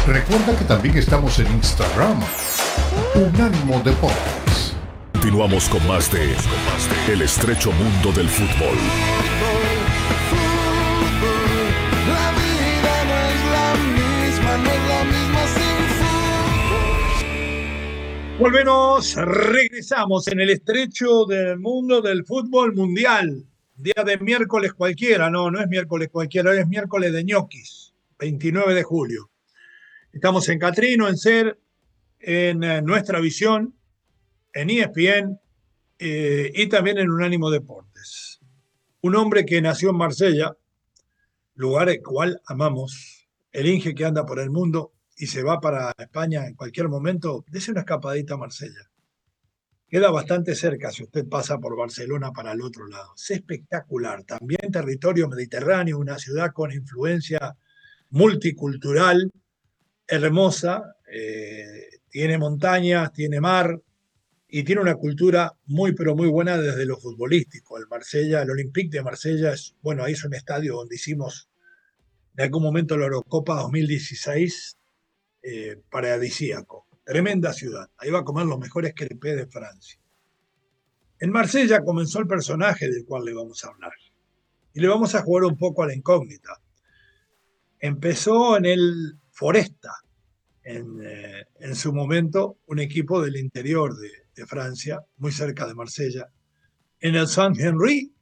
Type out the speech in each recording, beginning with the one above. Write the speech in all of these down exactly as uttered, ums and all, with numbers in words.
Recuerda que también estamos en Instagram, Unánimo Deportes. Continuamos con más de El Estrecho Mundo del Fútbol. La vida no es la misma, no es la misma sin fútbol. Volvemos, regresamos en el estrecho del mundo del fútbol mundial. Día de miércoles cualquiera, no, no es miércoles cualquiera, hoy es miércoles de ñoquis, veintinueve de julio. Estamos en Catrino, en SER, en eh, Nuestra Visión, en E S P N eh, y también en Unánimo Deportes. Un hombre que nació en Marsella, lugar el cual amamos, el Inge que anda por el mundo y se va para España en cualquier momento, dése una escapadita a Marsella. Queda bastante cerca si usted pasa por Barcelona para el otro lado. Es espectacular. También territorio mediterráneo, una ciudad con influencia multicultural, hermosa, eh, tiene montañas, tiene mar y tiene una cultura muy, pero muy buena desde lo futbolístico. El Marsella, el Olympique de Marsella, es, bueno, ahí es un estadio donde hicimos en algún momento la Eurocopa dos mil dieciséis, eh, paradisíaco. Tremenda ciudad. Ahí va a comer los mejores crepés de Francia. En Marsella comenzó el personaje del cual le vamos a hablar. Y le vamos a jugar un poco a la incógnita. Empezó en el Foresta, en, eh, en su momento un equipo del interior de, de Francia, muy cerca de Marsella. En el Saint-Henri,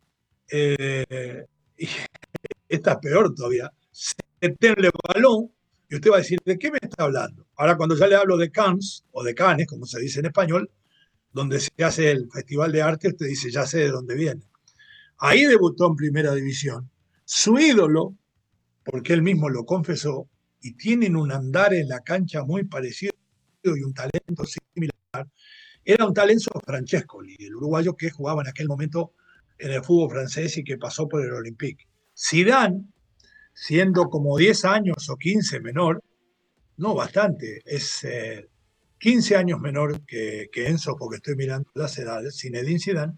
eh, y esta es peor todavía, Saint-Étienne-le-Ballon, y usted va a decir, ¿de qué me está hablando? Ahora, cuando ya le hablo de Cannes, o de Cannes, como se dice en español, donde se hace el Festival de Arte, usted dice, ya sé de dónde viene. Ahí debutó en Primera División. Su ídolo, porque él mismo lo confesó, y tienen un andar en la cancha muy parecido y un talento similar, era un talento Francescoli, el uruguayo que jugaba en aquel momento en el fútbol francés y que pasó por el Olympique. Zidane, siendo como diez años o quince menor, no bastante, es eh, quince años menor que, que Enzo, porque estoy mirando las edades, Zinedine Zidane,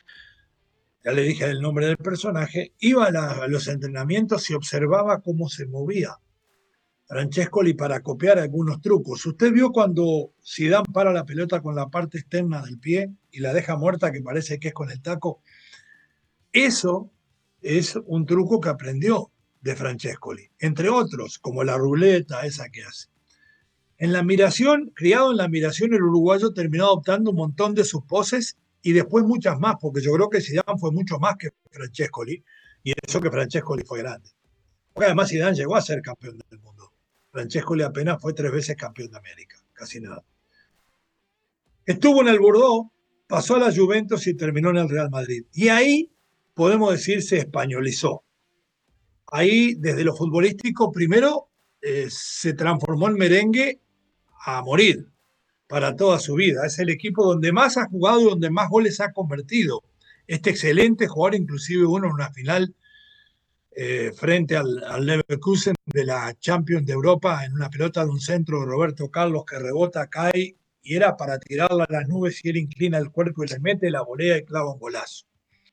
ya le dije el nombre del personaje, iba a, la, a los entrenamientos y observaba cómo se movía Francescoli para copiar algunos trucos. Usted vio cuando Zidane para la pelota con la parte externa del pie y la deja muerta, que parece que es con el taco. Eso es un truco que aprendió de Francescoli, entre otros, como la ruleta esa que hace. En la admiración, criado en la admiración, el uruguayo terminó adoptando un montón de sus poses y después muchas más, porque yo creo que Zidane fue mucho más que Francescoli, y eso que Francescoli fue grande. Porque además Zidane llegó a ser campeón del mundo. Francescoli apenas fue tres veces campeón de América, casi nada. Estuvo en el Bordeaux, pasó a la Juventus y terminó en el Real Madrid. Y ahí, podemos decir, se españolizó. Ahí, desde lo futbolístico, primero eh, se transformó en merengue a morir para toda su vida. Es el equipo donde más ha jugado y donde más goles ha convertido. Este excelente jugador, inclusive uno en una final Eh, frente al, al Leverkusen de la Champions de Europa en una pelota de un centro de Roberto Carlos que rebota, cae y era para tirarla a las nubes y él inclina el cuerpo y le mete la volea y clava un golazo.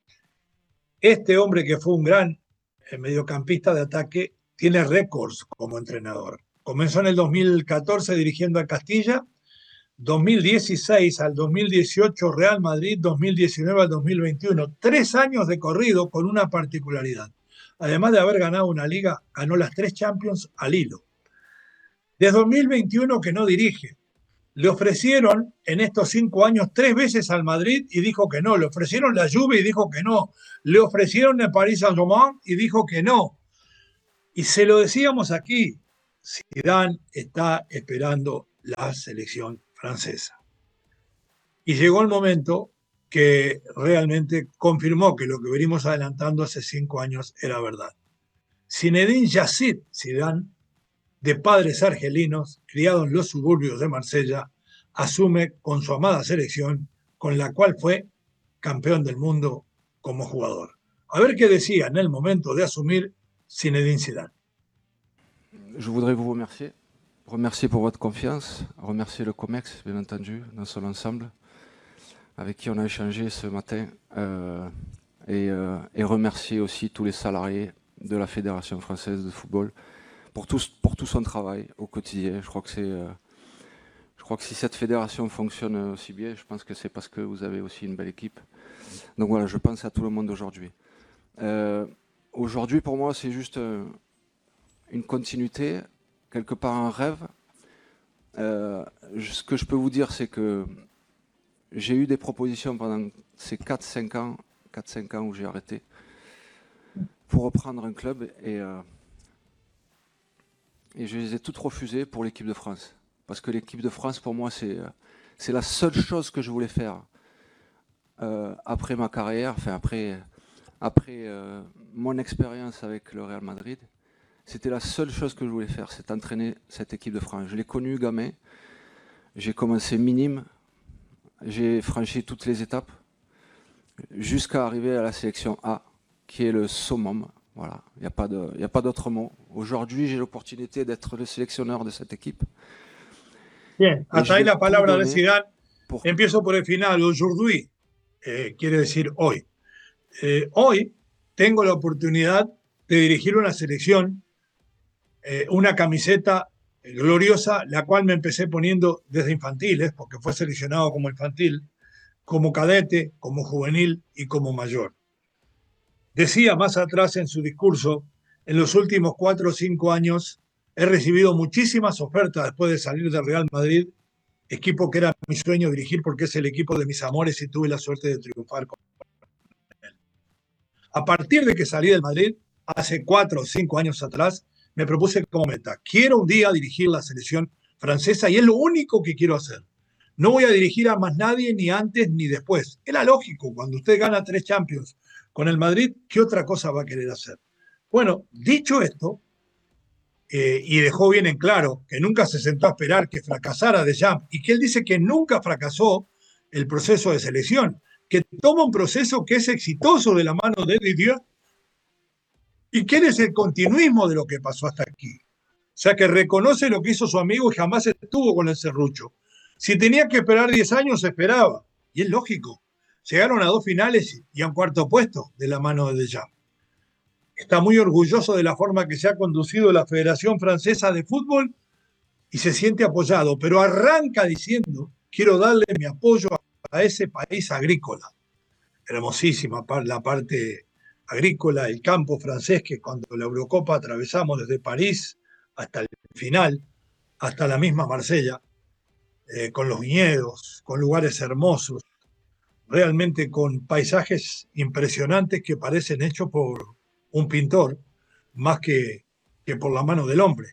Este hombre que fue un gran eh, mediocampista de ataque tiene récords como entrenador. Comenzó en el dos mil catorce dirigiendo a Castilla, dos mil dieciséis al dos mil dieciocho Real Madrid, dos mil diecinueve al dos mil veintiuno. Tres años de corrido con una particularidad. Además de haber ganado una liga, ganó las tres Champions al hilo. Desde dos mil veintiuno que no dirige. Le ofrecieron en estos cinco años tres veces al Madrid y dijo que no. Le ofrecieron la Juve y dijo que no. Le ofrecieron el Paris Saint-Germain y dijo que no. Y se lo decíamos aquí, Zidane está esperando la selección francesa. Y llegó el momento que realmente confirmó que lo que venimos adelantando hace cinco años era verdad. Zinedine Yazid Zidane, de padres argelinos, criado en los suburbios de Marsella, asume con su amada selección, con la cual fue campeón del mundo como jugador. A ver qué decía en el momento de asumir Zinedine Zidane. Je voudrais vous remercier, remercier pour votre confiance, remercier le COMEX, bien entendu, dans son ensemble, avec qui on a échangé ce matin, euh, et, euh, et remercier aussi tous les salariés de la Fédération française de football pour, tout, pour tout son travail au quotidien. Je crois que c'est, euh, je crois que si cette fédération fonctionne aussi bien, je pense que c'est parce que vous avez aussi une belle équipe. Donc voilà, je pense à tout le monde aujourd'hui. Euh, aujourd'hui, pour moi, c'est juste euh, une continuité, quelque part un rêve. Euh, ce que je peux vous dire, c'est que j'ai eu des propositions pendant ces quatre cinq ans, quatre cinq ans où j'ai arrêté, pour reprendre un club, et, euh, et je les ai toutes refusées pour l'équipe de France. Parce que l'équipe de France, pour moi, c'est, c'est la seule chose que je voulais faire euh, après ma carrière, enfin après, après euh, mon expérience avec le Real Madrid. C'était la seule chose que je voulais faire, c'est entraîner cette équipe de France. Je l'ai connue gamin, j'ai commencé minime, j'ai franchi toutes les étapes, jusqu'à arriver à la sélection A, qui est le summum. Voilà, il n'y a pas de, il n'y a pas d'autre mot. Aujourd'hui, j'ai l'opportunité d'être le sélectionneur de cette équipe. Bien, hasta ahí la palabra de Zidane. Pour... Empiezo por el final. Aujourd'hui eh, quiere decir hoy. Eh, hoy tengo la oportunidad de dirigir una selección, eh, una camiseta gloriosa, la cual me empecé poniendo desde infantiles, porque fue seleccionado como infantil, como cadete, como juvenil y como mayor. Decía más atrás en su discurso, en los últimos cuatro o cinco años he recibido muchísimas ofertas después de salir del Real Madrid, equipo que era mi sueño dirigir porque es el equipo de mis amores y tuve la suerte de triunfar con él. A partir de que salí del Madrid, hace cuatro o cinco años atrás, me propuse como meta, quiero un día dirigir la selección francesa y es lo único que quiero hacer. No voy a dirigir a más nadie ni antes ni después. Era lógico, cuando usted gana tres Champions con el Madrid, ¿qué otra cosa va a querer hacer? Bueno, dicho esto, eh, y dejó bien en claro que nunca se sentó a esperar que fracasara Deschamps y que él dice que nunca fracasó el proceso de selección, que toma un proceso que es exitoso de la mano de Didier y que es el continuismo de lo que pasó hasta aquí. O sea, que reconoce lo que hizo su amigo y jamás estuvo con el serrucho. Si tenía que esperar diez años, esperaba. Y es lógico. Llegaron a dos finales y a un cuarto puesto de la mano de Deschamps. Está muy orgulloso de la forma que se ha conducido la Federación Francesa de Fútbol y se siente apoyado, pero arranca diciendo, quiero darle mi apoyo a ese país agrícola. Hermosísima la parte agrícola, el campo francés, que cuando la Eurocopa atravesamos desde París hasta el final, hasta la misma Marsella, eh, con los viñedos, con lugares hermosos, realmente con paisajes impresionantes que parecen hechos por un pintor, más que, que por la mano del hombre.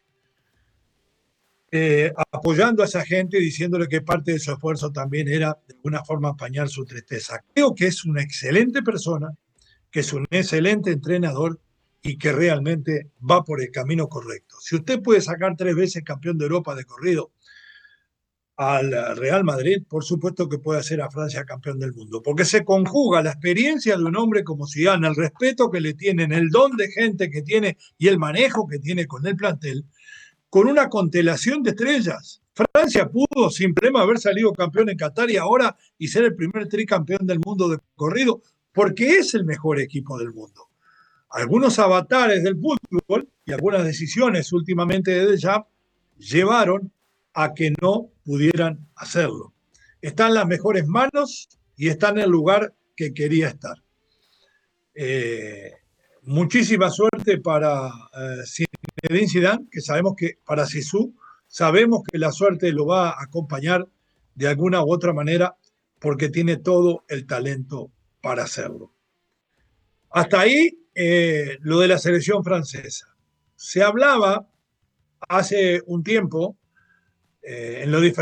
Eh, apoyando a esa gente, diciéndole que parte de su esfuerzo también era de alguna forma apañar su tristeza. Creo que es una excelente persona, que es un excelente entrenador y que realmente va por el camino correcto. Si usted puede sacar tres veces campeón de Europa de corrido al Real Madrid, por supuesto que puede hacer a Francia campeón del mundo, porque se conjuga la experiencia de un hombre como Zidane, el respeto que le tienen, el don de gente que tiene y el manejo que tiene con el plantel, con una constelación de estrellas. Francia pudo sin problema haber salido campeón en Qatar y ahora y ser el primer tricampeón del mundo de corrido, porque es el mejor equipo del mundo. Algunos avatares del fútbol y algunas decisiones últimamente de Deschamps llevaron a que no pudieran hacerlo. Está en las mejores manos y está en el lugar que quería estar. Eh, muchísima suerte para eh, Zinedine Zidane, que sabemos que para Zizou, sabemos que la suerte lo va a acompañar de alguna u otra manera porque tiene todo el talento para hacerlo. Hasta ahí eh, lo de la selección francesa. Se hablaba hace un tiempo eh, en lo diferente